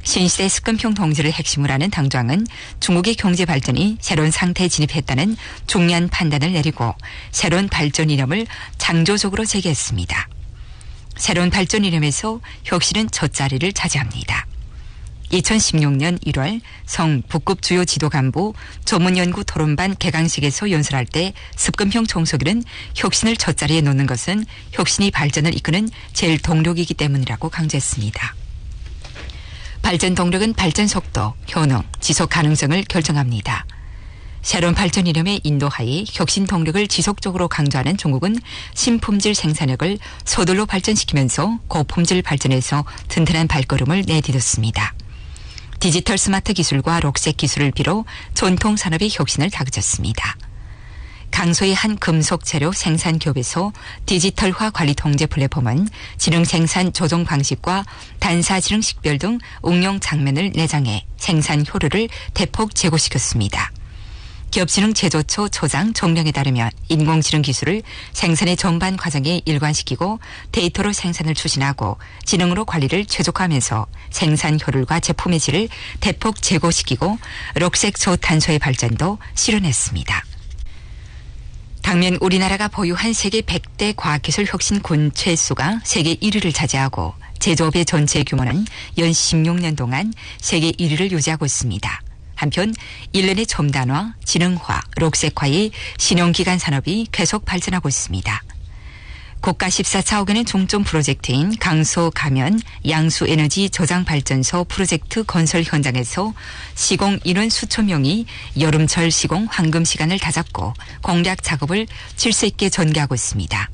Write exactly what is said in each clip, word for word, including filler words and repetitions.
신시대 습근평 동지를 핵심으로 하는 당정은 중국의 경제 발전이 새로운 상태에 진입했다는 중요한 판단을 내리고 새로운 발전 이념을 창조적으로 제기했습니다. 새로운 발전 이념에서 혁신은 첫 자리를 차지합니다. 이천십육 년 일월 성 북급 주요 지도 간부 조문연구 토론반 개강식에서 연설할 때 습근평 총서기는 혁신을 첫 자리에 놓는 것은 혁신이 발전을 이끄는 제일 동력이기 때문이라고 강조했습니다. 발전 동력은 발전 속도, 효능, 지속 가능성을 결정합니다. 새로운 발전 이념의 인도하에 혁신 동력을 지속적으로 강조하는 중국은 신품질 생산력을 서둘러 발전시키면서 고품질 발전에서 튼튼한 발걸음을 내디뎠습니다. 디지털 스마트 기술과 록색 기술을 비롯 전통 산업의 혁신을 다그쳤습니다. 강소의 한 금속 재료 생산 기업에서 디지털화 관리 통제 플랫폼은 지능 생산 조정 방식과 단사 지능 식별 등 응용 장면을 내장해 생산 효율을 대폭 제고시켰습니다. 기업지능 제조처 처장 정령에 따르면 인공지능 기술을 생산의 전반 과정에 일관시키고 데이터로 생산을 추진하고 지능으로 관리를 최적화하면서 생산 효율과 제품의 질을 대폭 제고시키고 록색 저탄소의 발전도 실현했습니다. 당면 우리나라가 보유한 세계 백 대 과학기술 혁신 군 최수가 세계 일 위를 차지하고 제조업의 전체 규모는 연 십육 년 동안 세계 일 위를 유지하고 있습니다. 한편 일련의 첨단화, 지능화, 록색화의 신용기관 산업이 계속 발전하고 있습니다. 국가 십사 차 억원의 중점 프로젝트인 강서 가면 양수에너지 저장발전소 프로젝트 건설 현장에서 시공 인원 수천 명이 여름철 시공 황금 시간을 다잡고 공략 작업을 질서 있게 전개하고 있습니다.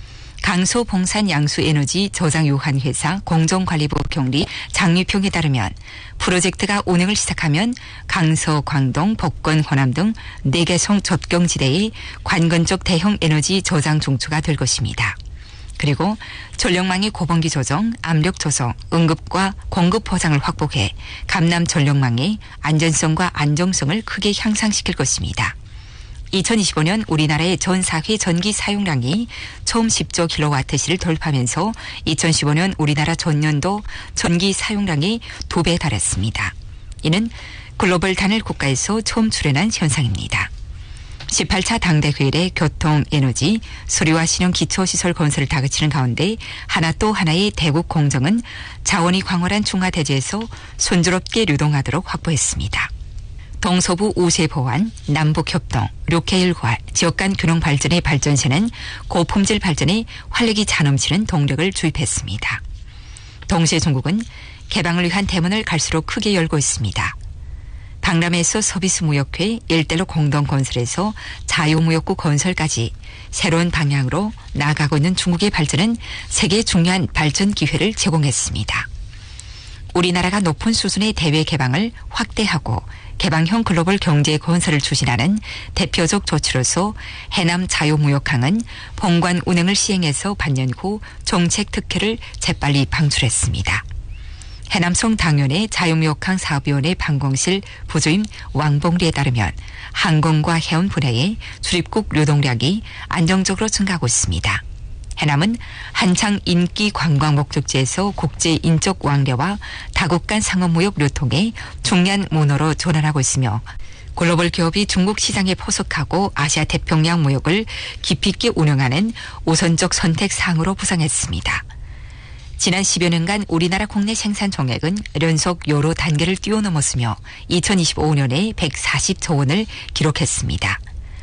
강서 봉산 양수에너지 저장유한회사 공정관리부 경리 장유평에 따르면 프로젝트가 운행을 시작하면 강서, 광동, 복권, 호남 등 네 개 성 접경지대의 관건적 대형 에너지 저장 중추가 될 것입니다. 그리고 전력망의 고번기 조정, 압력 조성, 응급과 공급 보장을 확보해 감남 전력망의 안전성과 안정성을 크게 향상시킬 것입니다. 이천이십오 년 우리나라의 전 사회 전기 사용량이 처음 십조 킬로와트시를 돌파하면서 이천십오 년 우리나라 전년도 전기 사용량이 두 배에 달했습니다. 이는 글로벌 단일 국가에서 처음 출현한 현상입니다. 십팔 차 당대회의 교통, 에너지, 수리와 신형 기초시설 건설을 다그치는 가운데 하나 또 하나의 대국 공정은 자원이 광활한 중화대지에서 순조롭게 유동하도록 확보했습니다. 동서부 우세 보완, 남북 협동, 륙해 일괄, 지역 간 균형 발전의 발전세는 고품질 발전에 활력이 잔넘치는 동력을 주입했습니다. 동시에 중국은 개방을 위한 대문을 갈수록 크게 열고 있습니다. 박람회에서 서비스 무역회, 일대로 공동 건설에서 자유무역국 건설까지 새로운 방향으로 나아가고 있는 중국의 발전은 세계의 중요한 발전 기회를 제공했습니다. 우리나라가 높은 수준의 대외 개방을 확대하고 개방형 글로벌 경제 건설을 추진하는 대표적 조치로서 해남 자유무역항은 본관 운행을 시행해서 반년 후 정책 특혜를 재빨리 방출했습니다. 해남성 당연의 자유무역항 사업위원회 방공실 부주임 왕봉리에 따르면 항공과 해운 분야의 출입국 유동량이 안정적으로 증가하고 있습니다. 해남은 한창 인기 관광 목적지에서 국제 인적 왕래와 다국 간 상업무역 유통의 중요한 문호로 전환하고 있으며 글로벌 기업이 중국 시장에 포석하고 아시아 태평양 무역을 깊이 있게 운영하는 우선적 선택 사항으로 부상했습니다. 지난 십여 년간 우리나라 국내 생산 총액은 연속 여러 단계를 뛰어넘었으며 이천이십오 년에 백사십조 원을 기록했습니다.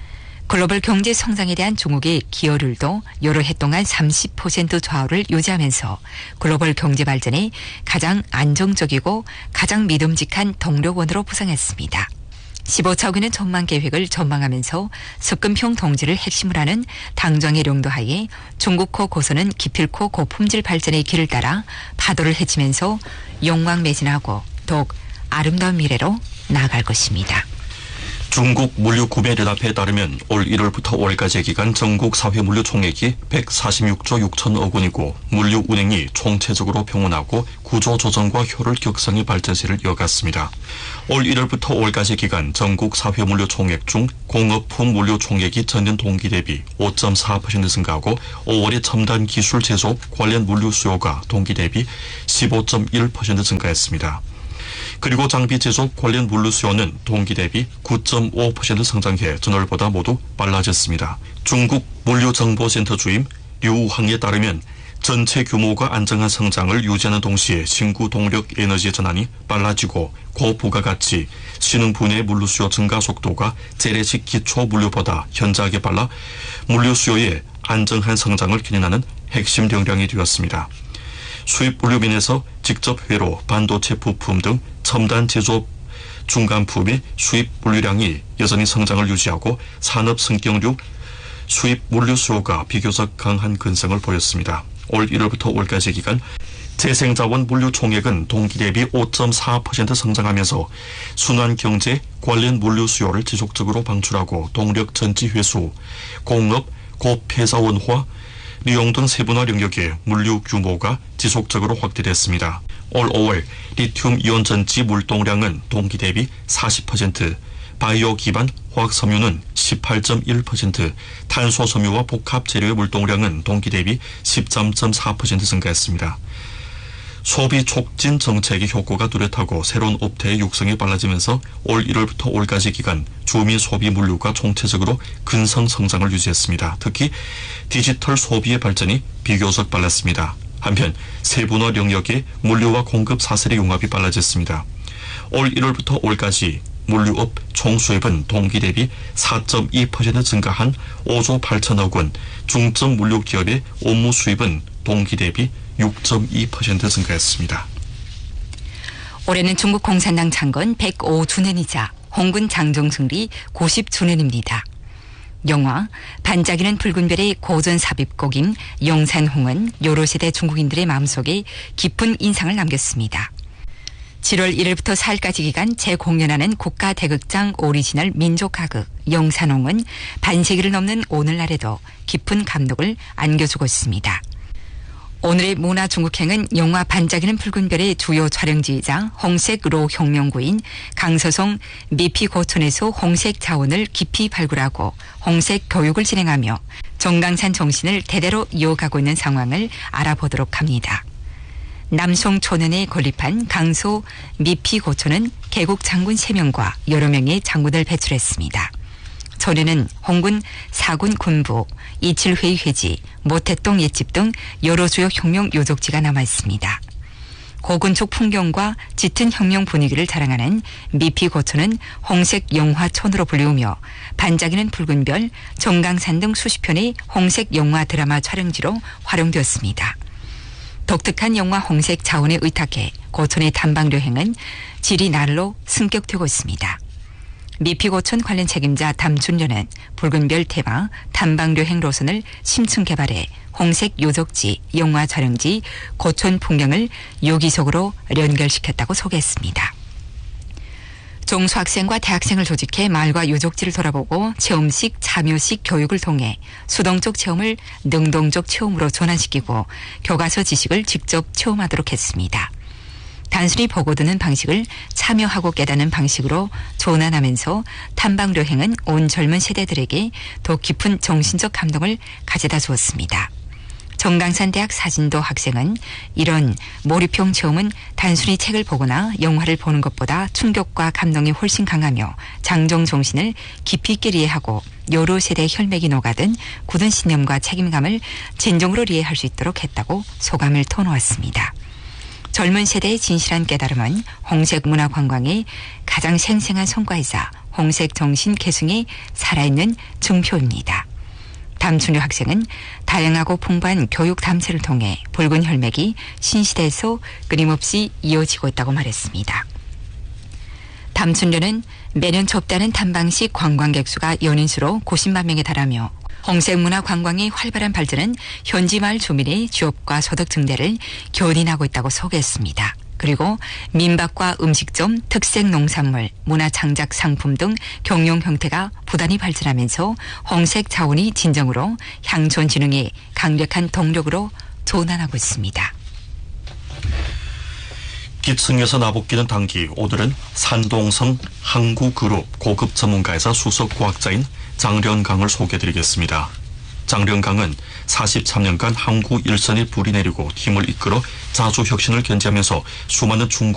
글로벌 경제 성장에 대한 중국의 기여율도 여러 해 동안 삼십 퍼센트 좌우를 유지하면서 글로벌 경제 발전에 가장 안정적이고 가장 믿음직한 동력원으로 부상했습니다. 십오 차 억원의 전망 계획을 전망하면서 습근평 동지를 핵심으로 하는 당정의 용도하에 중국호 고선은 기필코 고품질 발전의 길을 따라 파도를 헤치면서 용왕매진하고 더욱 아름다운 미래로 나아갈 것입니다. 중국 물류구매연합회에 따르면 올 일월부터 오월까지의 기간 전국 사회물류 총액이 백사십육조 육천억 원이고 물류 운행이 총체적으로 평온하고 구조 조정과 효율 격상의 발전세를 이어갔습니다. 올 일월부터 오월까지의 기간 전국 사회물류 총액 중 공업품 물류 총액이 전년 동기 대비 오 점 사 퍼센트 증가하고 오월의 첨단 기술 제조업 관련 물류 수요가 동기 대비 십오 점 일 퍼센트 증가했습니다. 그리고 장비 제조 관련 물류 수요는 동기 대비 구 점 오 퍼센트 성장해 전월보다 모두 빨라졌습니다. 중국 물류정보센터 주임 류항에 따르면 전체 규모가 안정한 성장을 유지하는 동시에 신구 동력 에너지 전환이 빨라지고 고부가가치, 신흥 분야의 물류 수요 증가 속도가 재래식 기초 물류보다 현저하게 빨라 물류 수요의 안정한 성장을 견인하는 핵심 역량이 되었습니다. 수입 물류면에서 직접 회로, 반도체 부품 등 첨단 제조업 중간품의 수입 물류량이 여전히 성장을 유지하고 산업 성격류 수입 물류 수요가 비교적 강한 근성을 보였습니다. 올 일월부터 올까지 기간 재생자원 물류 총액은 동기 대비 오 점 사 퍼센트 성장하면서 순환경제 관련 물류 수요를 지속적으로 방출하고 동력 전지 회수, 공업, 고폐사원화, 리용 등 세분화 영역의 물류 규모가 지속적으로 확대됐습니다. 올 오월 리튬 이온 전지 물동량은 동기 대비 사십 퍼센트, 바이오 기반 화학섬유는 십팔 점 일 퍼센트, 탄소 섬유와 복합 재료의 물동량은 동기 대비 십삼 점 사 퍼센트 증가했습니다. 소비 촉진 정책의 효과가 뚜렷하고 새로운 업태의 육성이 빨라지면서 올 일월부터 올까지 기간 주미 소비 물류가 총체적으로 근성 성장을 유지했습니다. 특히 디지털 소비의 발전이 비교적 빨랐습니다. 한편 세분화 영역의 물류와 공급 사슬의 융합이 빨라졌습니다. 올 일월부터 올까지 물류업 총수입은 동기 대비 사 점 이 퍼센트 증가한 오조 팔천억 원, 중점 물류 기업의 업무 수입은 동기 대비 육 점 이 퍼센트 증가했습니다. 올해는 중국 공산당 창건 백오 주년이자 홍군 장정승리 구십 주년입니다. 영화 반짝이는 붉은 별의 고전 삽입곡인 영산홍은 여러 세대 중국인들의 마음속에 깊은 인상을 남겼습니다. 칠월 일일부터 사일까지 기간 재공연하는 국가대극장 오리지널 민족가극 영산홍은 반세기를 넘는 오늘날에도 깊은 감동을 안겨주고 있습니다. 오늘의 문화중국행은 영화 반짝이는 붉은 별의 주요 촬영지이자 홍색로 혁명구인 강서성 미피고촌에서 홍색 자원을 깊이 발굴하고 홍색 교육을 진행하며 정강산 정신을 대대로 이어가고 있는 상황을 알아보도록 합니다. 남송초년에 건립한 강소 미피고촌은 개국 장군 세 명과 여러 명의 장군을 배출했습니다. 전에는 홍군 사군 군부, 이칠회의 회지, 모태동 옛집 등 여러 주요 혁명 요족지가 남아있습니다. 고군축 풍경과 짙은 혁명 분위기를 자랑하는 미피고촌은 홍색 영화촌으로 불리우며 반짝이는 붉은 별, 정강산 등 수십 편의 홍색 영화 드라마 촬영지로 활용되었습니다. 독특한 영화 홍색 자원에 의탁해 고촌의 탐방여행은 질이 날로 승격되고 있습니다. 미피고촌 관련 책임자 담춘련은 붉은 별 테마 탐방여행 노선을 심층 개발해 홍색 요적지, 영화 촬영지, 고촌 풍경을 유기적으로 연결시켰다고 소개했습니다. 중수학생과 대학생을 조직해 마을과 요족지를 돌아보고 체험식, 참여식 교육을 통해 수동적 체험을 능동적 체험으로 전환시키고 교과서 지식을 직접 체험하도록 했습니다. 단순히 보고 듣는 방식을 참여하고 깨닫는 방식으로 전환하면서 탐방여행은 온 젊은 세대들에게 더 깊은 정신적 감동을 가져다 주었습니다. 정강산대학 사진도 학생은 이런 몰입형 체험은 단순히 책을 보거나 영화를 보는 것보다 충격과 감동이 훨씬 강하며 장정 정신을 깊이 있게 이해하고 여러 세대의 혈맥이 녹아든 굳은 신념과 책임감을 진정으로 이해할 수 있도록 했다고 소감을 터놓았습니다. 젊은 세대의 진실한 깨달음은 홍색 문화관광의 가장 생생한 성과이자 홍색 정신 계승의 살아있는 증표입니다. 담춘유 학생은 다양하고 풍부한 교육 담체를 통해 붉은 혈맥이 신시대에서 끊임없이 이어지고 있다고 말했습니다. 담춘유는 매년 접대하는 탐방식 관광객 수가 연인수로 구십만 명에 달하며 홍색 문화 관광의 활발한 발전은 현지 마을 주민의 취업과 소득 증대를 견인하고 있다고 소개했습니다. 그리고 민박과 음식점, 특색 농산물, 문화창작 상품 등 경영 형태가 부단히 발전하면서 홍색 자원이 진정으로 향촌 진흥의 강력한 동력으로 전환하고 있습니다. 기층에서 나복기는 단기, 오늘은 산동성 항구그룹 고급 전문가이자 수석 과학자인 장련강을 소개해드리겠습니다. 장련강은 사십삼 년간 항구 일선에 불이 내리고 팀을 이끌어 자주 혁신을 견지하면서 수많은 중국